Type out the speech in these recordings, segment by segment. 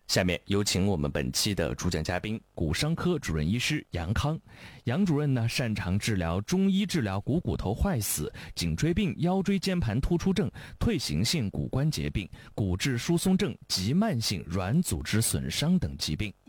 下面有请我们本期的主讲嘉宾，骨伤科主任医师杨康。杨主任呢，擅长治疗中医治疗股头坏死、颈椎病、腰椎间盘突出症、退行性骨关节病、骨质疏松症及慢性软组织损伤等疾病。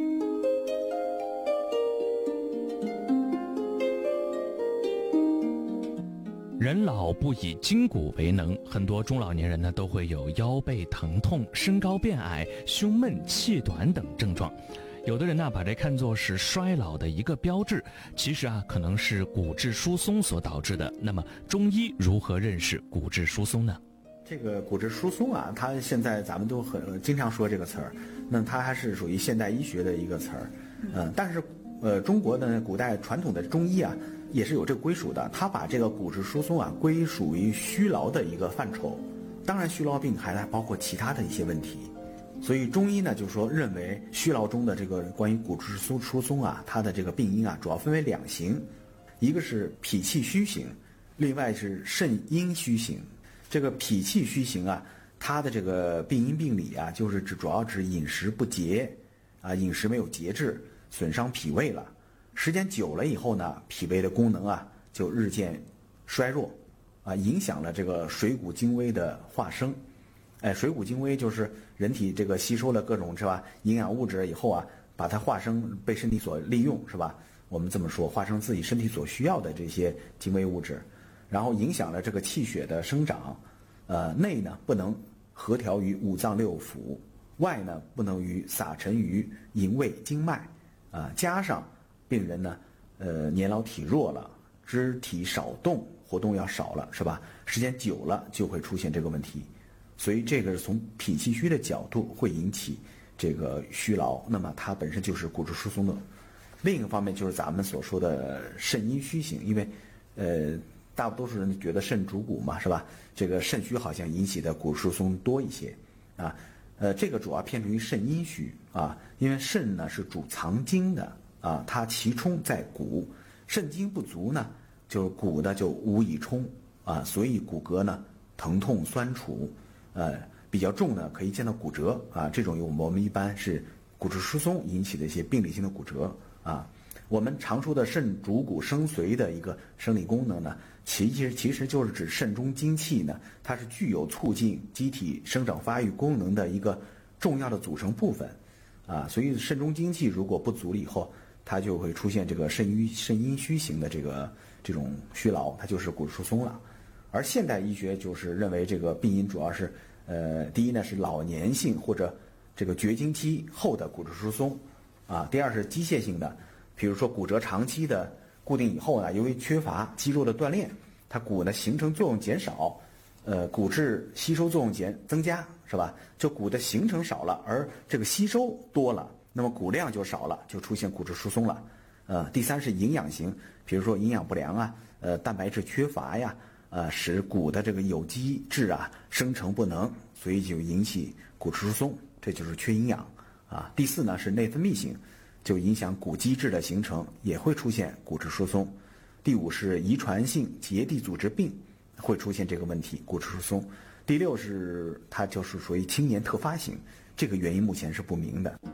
人老不以筋骨为能，很多中老年人呢都会有腰背疼痛、身高变矮、胸闷、气短等症状。有的人呢把这看作是衰老的一个标志，其实可能是骨质疏松所导致的。那么中医如何认识骨质疏松呢？ 这个骨质疏松它现在咱们都经常说这个词儿，那它还是属于现代医学的一个词儿。但是中国的古代传统的中医也是有这个归属的，它把这个骨质疏松归属于虚劳的一个范畴。当然虚劳病还包括其他的一些问题，所以中医呢就是说认为虚劳中的这个关于骨质疏松它的这个病因主要分为两型，一个是脾气虚型，另外是肾阴虚型。这个脾气虚型它的这个病因病理就是主要指饮食不节饮食没有节制，损伤脾胃了。时间久了以后呢，脾胃的功能就日渐衰弱影响了这个水谷精微的化生。水谷精微就是人体这个吸收了各种是吧营养物质以后把它化生，被身体所利用是吧？我们这么说，化生自己身体所需要的这些精微物质，然后影响了这个气血的生长。内呢不能合调于五脏六腑，外呢不能撒陈于营卫经脉加上病人呢年老体弱了，肢体少动，活动要少了是吧？时间久了就会出现这个问题。所以这个是从脾气虚的角度会引起这个虚劳，那么它本身就是骨质疏松的。另一个方面就是咱们所说的肾阴虚型，因为大多数人觉得肾主骨嘛是吧？这个肾虚好像引起的骨质疏松多一些这个主要偏重于肾阴虚因为肾呢是主藏精的它其冲在骨，肾精不足呢，就骨呢就无以充所以骨骼呢疼痛酸楚比较重呢可以见到骨折这种我们一般是骨质疏松引起的一些病理性的骨折我们常说的肾主骨生髓的一个生理功能呢，其实就是指肾中精气呢，它是具有促进机体生长发育功能的一个重要的组成部分所以肾中精气如果不足了以后，它就会出现这个肾阴虚型的这种虚劳，它就是骨质疏松了。而现代医学就是认为这个病因主要是第一呢是老年性或者这个绝经期后的骨质疏松第二是机械性的，比如说骨折长期的固定以后呢，由于缺乏肌肉的锻炼，它骨呢形成作用减少，骨质吸收作用增加是吧？就骨的形成少了，而这个吸收多了，那么骨量就少了，就出现骨质疏松了。第三是营养型，比如说营养不良蛋白质缺乏使骨的这个有机质生成不能，所以就引起骨质疏松，这就是缺营养第四呢是内分泌型，就影响骨基质的形成，也会出现骨质疏松。第五是遗传性结缔组织病，会出现这个问题，骨质疏松。第六是它就是属于青年特发型，这个原因目前是不明的。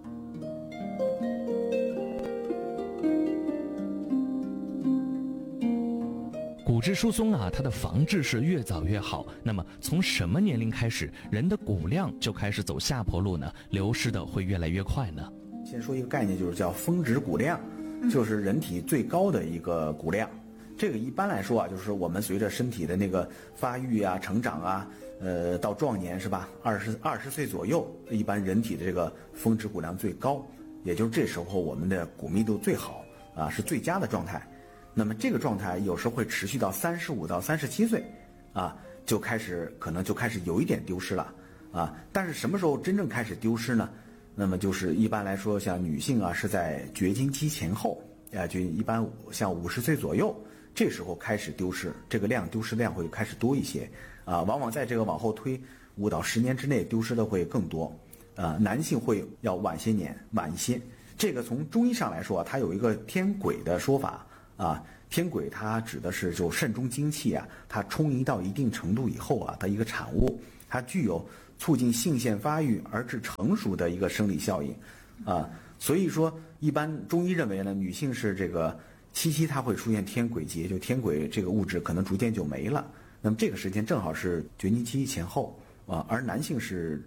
骨质疏松它的防治是越早越好。那么从什么年龄开始，人的骨量就开始走下坡路呢？流失的会越来越快呢？ 先说一个概念，就是叫峰值骨量，就是人体最高的一个骨量。这个一般来说就是我们随着身体的那个发育成长到壮年是吧？20岁左右，一般人体的这个峰值骨量最高，也就是这时候我们的骨密度最好是最佳的状态。那么这个状态有时候会持续到35到37岁可能就开始有一点丢失了但是什么时候真正开始丢失呢？那么就是一般来说像女性是在绝经期前后就一般像50岁左右，这时候开始丢失，这个丢失量会开始多一些往往在这个往后推5到10年之内丢失的会更多男性会要晚一些。这个从中医上来说它有一个天癸的说法天癸它指的是就肾中精气它充盈到一定程度以后它一个产物，它具有促进性腺发育而致成熟的一个生理效应，啊，所以说一般中医认为呢，女性是这个7它会出现天癸节，就天癸这个物质可能逐渐就没了，那么这个时间正好是绝经期前后啊，而男性是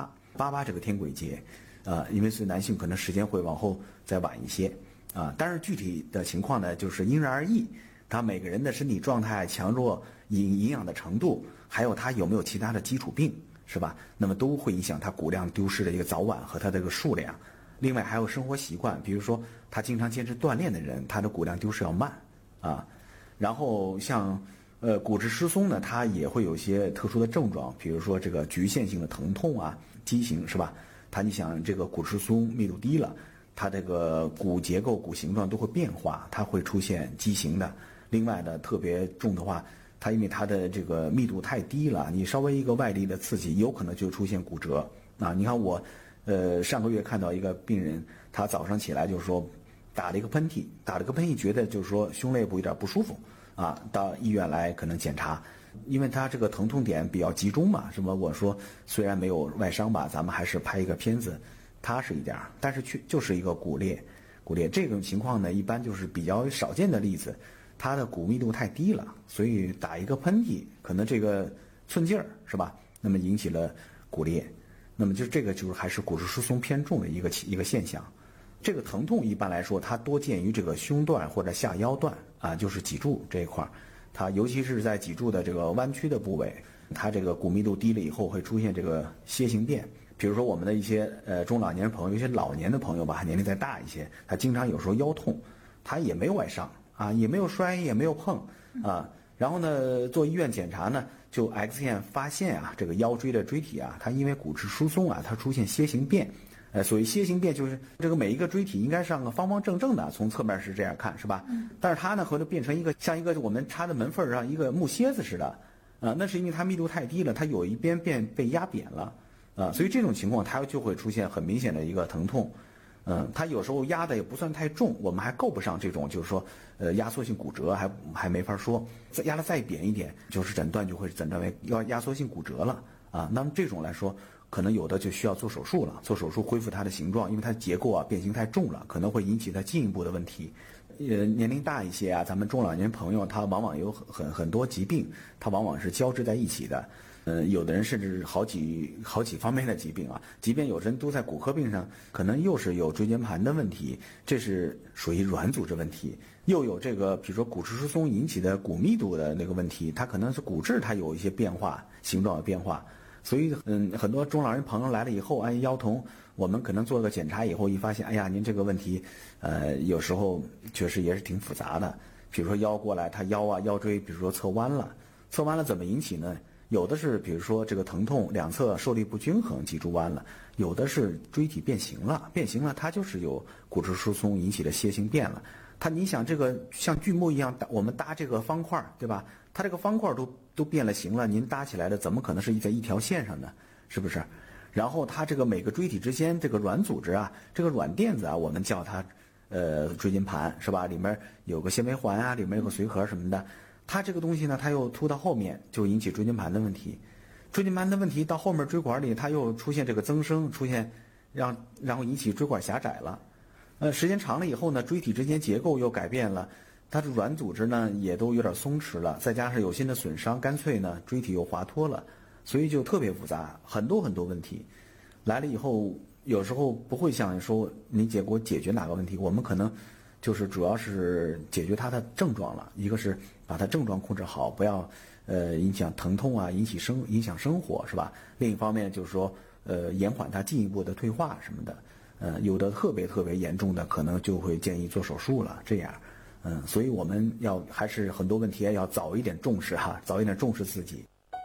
88这个天癸节，因为是男性可能时间会往后再晚一些啊，但是具体的情况呢，就是因人而异，他每个人的身体状态、强弱、营养的程度，还有他有没有其他的基础病，是吧？那么都会影响他骨量丢失的一个早晚和他这个数量。另外还有生活习惯，比如说他经常坚持锻炼的人，他的骨量丢失要慢啊。然后像骨质疏松呢，它也会有一些特殊的症状，比如说这个局限性的疼痛啊、畸形，是吧？你想这个骨质疏松密度低了，它这个骨结构、骨形状都会变化，它会出现畸形的。另外呢，特别重的话，它因为它的这个密度太低了，你稍微一个外力的刺激，有可能就出现骨折啊。你看我，上个月看到一个病人，他早上起来就是说打了一个喷嚏，觉得就是说胸肋部有点不舒服啊，到医院来可能检查，因为他这个疼痛点比较集中嘛，什么我说虽然没有外伤吧，咱们还是拍一个片子踏实一点，但是就是一个骨裂，这种情况呢，一般就是比较少见的例子。它的骨密度太低了，所以打一个喷嚏，可能这个寸劲儿是吧？那么引起了骨裂，那么这个就是还是骨质疏松偏重的一个现象。这个疼痛一般来说，它多见于这个胸段或者下腰段啊，就是脊柱这一块，它尤其是在脊柱的这个弯曲的部位，它这个骨密度低了以后会出现这个楔形变。比如说我们的一些中老年朋友，有些老年的朋友吧，年龄再大一些，他经常有时候腰痛，他也没有外伤。啊，也没有摔，也没有碰，啊，然后呢，做医院检查呢，就 X 线发现啊，这个腰椎的椎体啊，它因为骨质疏松啊，它出现楔形变，所谓楔形变就是这个每一个椎体应该上个方方正正的，从侧面是这样看，是吧？但是它呢，和它变成一个像一个我们插在门缝上一个木楔子似的，那是因为它密度太低了，它有一边被压扁了，所以这种情况它就会出现很明显的一个疼痛。它有时候压的也不算太重，我们还够不上这种，就是说，压缩性骨折还没法说，压得再扁一点，就是诊断就会诊断为压缩性骨折了啊。那么这种来说，可能有的就需要做手术了，做手术恢复它的形状，因为它结构啊变形太重了，可能会引起它进一步的问题。年龄大一些啊，咱们中老年朋友他往往有很多疾病，他往往是交织在一起的。有的人甚至好几方面的疾病啊，即便有人都在骨科病上，可能又是有椎间盘的问题，这是属于软组织问题，又有这个比如说骨质疏松引起的骨密度的那个问题，它可能是骨质它有一些变化，形状的变化，所以很多中老人朋友来了以后，按腰疼，我们可能做个检查以后一发现，哎呀，您这个问题，有时候确实也是挺复杂的，比如说腰过来，他腰啊腰椎，比如说侧弯了怎么引起呢？有的是比如说这个疼痛两侧受力不均衡，脊柱弯了；有的是椎体变形了，它就是有骨质疏松引起的楔形变了。你想这个像锯木一样，我们搭这个方块，对吧？它这个方块都变了形了，您搭起来的怎么可能是在一条线上呢？是不是？然后它这个每个椎体之间这个软组织啊，这个软垫子啊，我们叫它椎间盘，是吧？里面有个纤维环啊，里面有个髓核什么的。它这个东西呢，它又凸到后面，就引起椎间盘的问题。椎间盘的问题到后面椎管里，它又出现这个增生，然后引起椎管狭窄了。时间长了以后呢，椎体之间结构又改变了，它的软组织呢也都有点松弛了，再加上有新的损伤，干脆呢椎体又滑脱了，所以就特别复杂，很多问题。来了以后，有时候不会想说你给我解决哪个问题，我们可能就是主要是解决它的症状了，一个是把它症状控制好，不要影响疼痛啊，影响生活，是吧？另一方面就是说延缓它进一步的退化什么的。有的特别严重的，可能就会建议做手术了。这样，所以我们还是很多问题要早一点重视哈，早一点重视自己。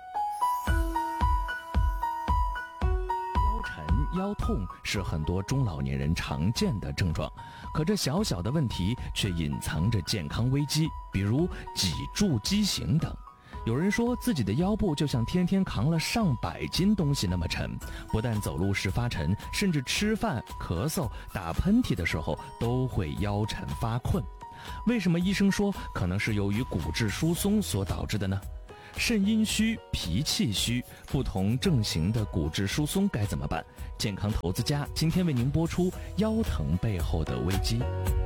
腰沉、腰痛是很多中老年人常见的症状，可这小小的问题却隐藏着健康危机，比如脊柱畸形等。有人说自己的腰部就像天天扛了上百斤东西那么沉，不但走路时发沉，甚至吃饭、咳嗽、打喷嚏的时候都会腰沉发困。为什么医生说可能是由于骨质疏松所导致的呢？ 肾阴虚、脾气虚，不同症型的骨质疏松该怎么办？健康投资家今天为您播出腰疼背后的危机。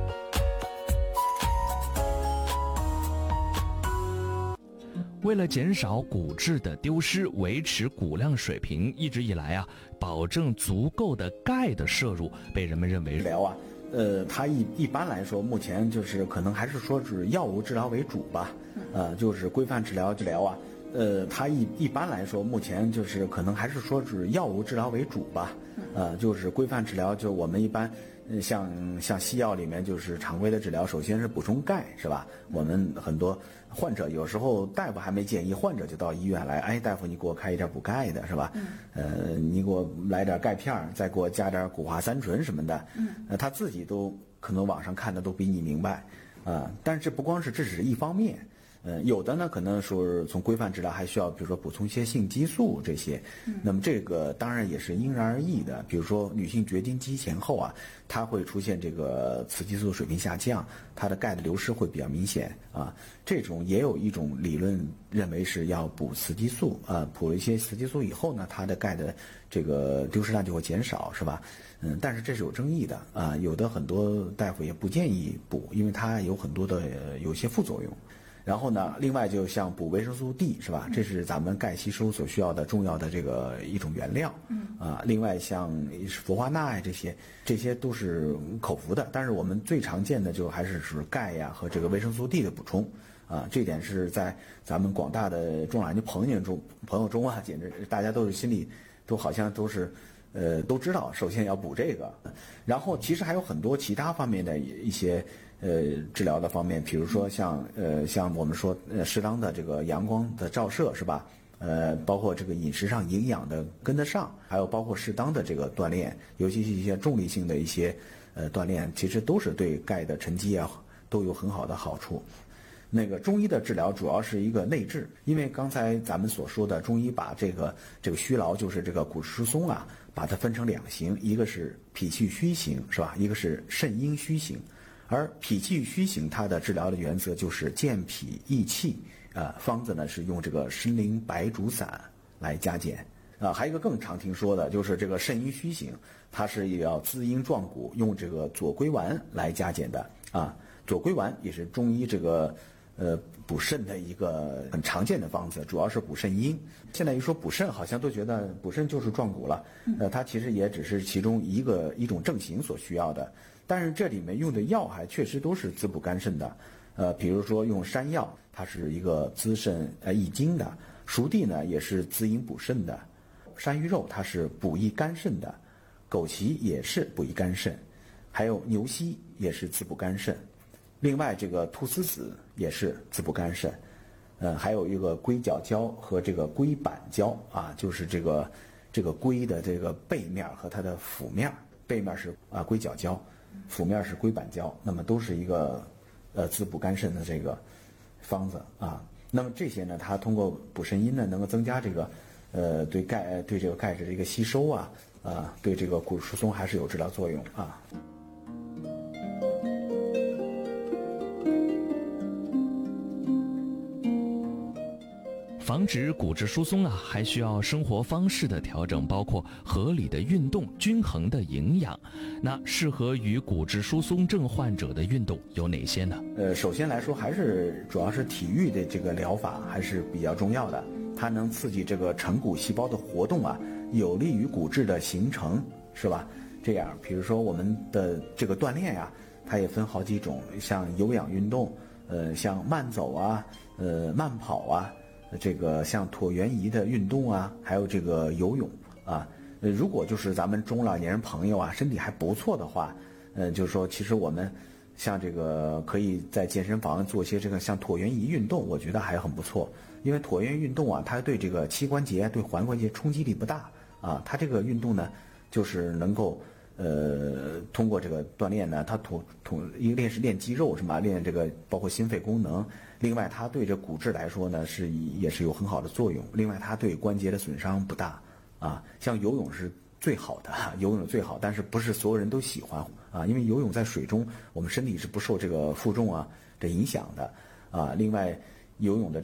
为了减少骨质的丢失，维持骨量水平，一直以来保证足够的钙的摄入被人们认为治疗它一般来说，目前就是可能还是说是药物治疗为主吧，就是规范治疗它一般来说，目前就是可能还是说是药物治疗为主吧，就是规范治疗，就我们一般像西药里面就是常规的治疗，首先是补充钙，是吧？我们很多患者有时候大夫还没建议，患者就到医院来，哎，大夫你给我开一点补钙的，是吧？你给我来点钙片，再给我加点谷花三醇什么的，他自己都可能网上看的都比你明白，但是不光是这只是一方面。有的呢，可能说是从规范治疗还需要，比如说补充一些性激素这些，那么这个当然也是因人而异的。比如说女性绝经期前后它会出现这个雌激素水平下降，它的钙的流失会比较明显这种也有一种理论认为是要补雌激素补了一些雌激素以后呢，它的钙的这个丢失量就会减少，是吧？但是这是有争议的有的很多大夫也不建议补，因为它有很多的有些副作用。然后呢，另外就像补维生素 D 是吧？这是咱们钙吸收所需要的重要的这个一种原料。另外像氟化钠这些都是口服的，但是我们最常见的就还是钙和这个维生素 D 的补充。这点是在咱们广大的中老年朋友中简直大家都是心里都好像都是都知道，首先要补这个。然后其实还有很多其他方面的一些治疗的方面，比如说像我们说适当的这个阳光的照射，是吧？包括这个饮食上营养的跟得上，还有包括适当的这个锻炼，尤其是一些重力性的一些锻炼，其实都是对钙的沉积都有很好的好处。那个中医的治疗主要是一个内治，因为刚才咱们所说的中医把这个虚劳，就是这个骨质疏松把它分成两型，一个是脾气虚型，是吧？一个是肾阴虚型。而脾气虚型它的治疗的原则就是健脾益气，方子呢是用这个参苓白术散来加减，还有一个更常听说的就是这个肾阴虚型，它是要滋阴壮骨，用这个左归丸来加减的左归丸也是中医这个补肾的一个很常见的方子，主要是补肾阴。现在一说补肾，好像都觉得补肾就是壮骨了，它其实也只是其中一种症型所需要的。但是这里面用的药还确实都是滋补肝肾的，比如说用山药，它是一个滋肾益精的；熟地呢也是滋阴补肾的；山芋肉它是补益肝肾的；枸杞也是补益肝肾；还有牛膝也是滋补肝肾。另外这个菟丝子也是滋补肝肾，还有一个龟角胶和这个龟板胶就是这个龟的这个背面和它的腹面，背面是龟角胶，腹面是龟板胶，那么都是一个滋补肝肾的这个方子那么这些呢，它通过补肾阴呢，能够增加这个对这个钙质的一个吸收对这个骨质疏松还是有治疗作用防止骨质疏松还需要生活方式的调整，包括合理的运动、均衡的营养。那适合于骨质疏松症患者的运动有哪些呢？ 首先来说，还是主要是体育的这个疗法还是比较重要的，它能刺激这个成骨细胞的活动有利于骨质的形成，是吧？这样，比如说我们的这个锻炼它也分好几种，像有氧运动，像慢走慢跑这个像椭圆仪的运动还有这个游泳如果就是咱们中老年人朋友身体还不错的话，就是说其实我们像这个可以在健身房做一些这个像椭圆仪运动，我觉得还很不错。因为椭圆运动它对这个膝关节对踝关节冲击力不大它这个运动呢就是能够通过这个锻炼呢，它一个是练肌肉是吧？练这个包括心肺功能。另外，它对这骨质来说呢，也是有很好的作用。另外，它对关节的损伤不大像游泳是最好的，游泳最好，但是不是所有人都喜欢因为游泳在水中，我们身体是不受这个负重的影响的另外，游泳的